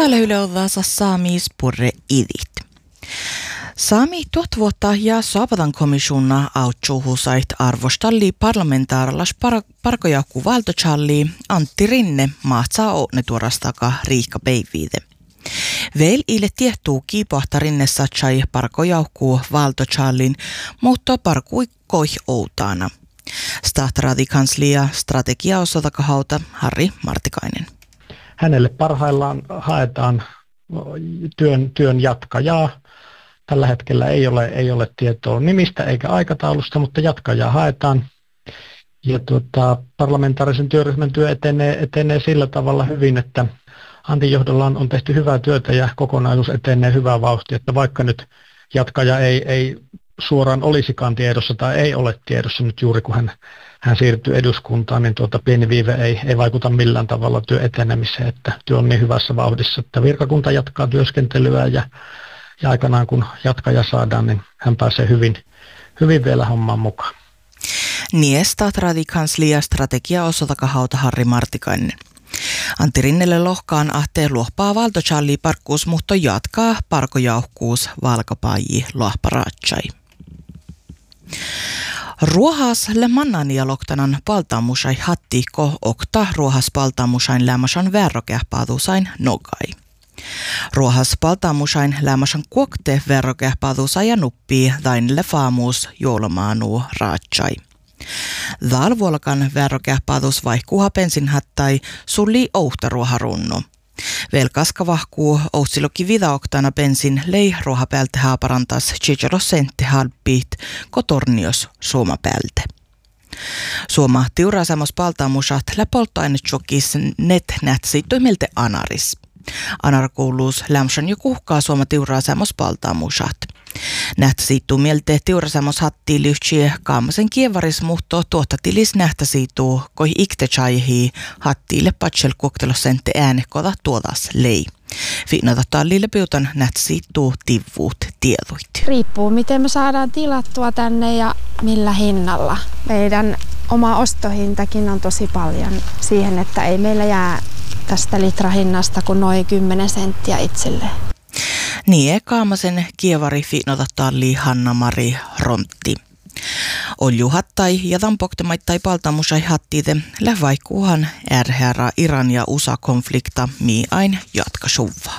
Täällä Yle Odassa saamis purre idit. Saami vuotta ja Saapadan komissuna autsuhusait arvostalli parlamentaarallas parkojaku valtochalli Antti Rinne mahtsaa oone tuorastaka Riikka Peiviide. Veil ile tiehtuu kiipahta Rinne satsai parkojaukuu valtochallin, mutta parkui koih outana. Stahtraadikanslia strategiaosatakahauta Harri Martikainen. Hänelle parhaillaan haetaan työn jatkajaa. Tällä hetkellä ei ole tietoa nimistä eikä aikataulusta, mutta jatkajaa haetaan. Ja parlamentaarisen työryhmän työ etenee sillä tavalla hyvin, että Antin johdolla on tehty hyvää työtä ja kokonaisuus etenee hyvää vauhtia. Että vaikka nyt jatkaja ei suoraan olisikaan tiedossa tai ei ole tiedossa nyt juuri kun hän siirtyy eduskuntaan, niin pieni viive ei vaikuta millään tavalla työ etenemiseen, että työ on niin hyvässä vauhdissa, että virkakunta jatkaa työskentelyä ja aikanaan kun jatkaja saadaan, niin hän pääsee hyvin vielä hommaan mukaan. Niin Stahtraadikanslia strategiaosatakahauta Harri Martikainen. Antti Rinnelle lohkaan ahte luohpaa valtochalli parkkuus, mutta jatkaa parkojauhkuus valkapaaji luohparaatsai. Ruohas le mannania loktanan paltaamusai hattiikko okta ruohas paltaamusain lämmäsan verrokähpaadusain nogai. Ruohas paltaamusain lämmäsan kuokte verrokähpaadusain ja nuppii dainille faamuus joulumaanuu raatsai. Dalvuolkan verrokähpaadus vaihkuuha pensinhattai sulli ouhta ruoharunnu. Velkaskavahkuu outsiloki vidaoktana pensin lei ruohapäältä haaparantas chicharosentte halppiit kotornios suomapäältä. Suoma tiuraasamos paltaamusat lä polttoainetsokis net nätsiittoimiltä anaris. Anar kuuluus lämsän jo kuhkaa suoma tiuraasamos paltaamusat. Nähtäsiittuu mieltä tiurasamos hattiin lyhtsie kaamasen kievaris muhto tuottatilis nähtäsiittuu koi iktechaihi hattiille patsel koktelosentte äänekoda tuodas lei. Fiinata tallille piutan nähtäsiittuu tivuut tiedoit. Riippuu miten me saadaan tilattua tänne ja millä hinnalla. Meidän oma ostohintakin on tosi paljon siihen, että ei meillä jää tästä litrahinnasta kuin noin 10 senttiä itselle. Niin kaamasen kievari fiinotattalli Hanna-Mari Rontti. Oljuhattai ja tampoktemaitai paltamusai hattiite lähvaikuuhan ärhärä Iran ja USA-konflikta miain jatkasuvaa.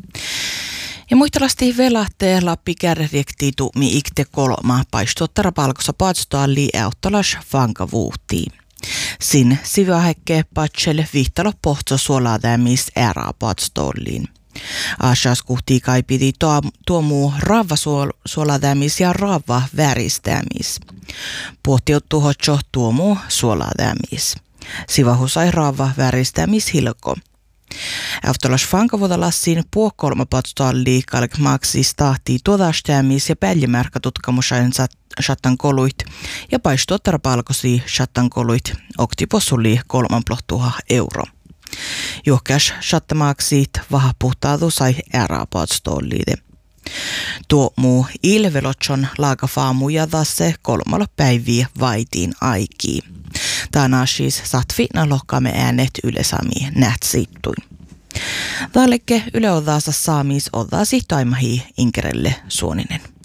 Ja muistelasti velahtee Lappi kärrektiitu mi ikte kolma paistuottara palkossa paatstoalli euttolas vankavuutiin. Sin sivähekke patsel vihtalo pohtso suoladämis ära paatstolliin. Asas kuhtii kai piti tuomuu raava suoladämis ja raava väristämis. Pohtiuttu hotso tuomuu suoladämis. Sivahusai raava väristämis hilko. Eftolas fankavuotalassin puokolma patstalli kalkmaksi stahtii tuodastämis ja päljimärkatutkamusain shattankoluit ja paistuottarapalkosi shattankoluit oktiposuli 3,000 €. Johkäs shattamaaksit vaha puhtaadu sai äräpaatstolliide. Tuo muu ilvelotson laakafaamu ja tasse 3 päiviä vaitiin aikii. Tänään siis saat fitna lohkaamme äänet ylesami nähtsittuin. Tälleke Yle Odassa saamis odasi taimahi inkerelle Suoninen.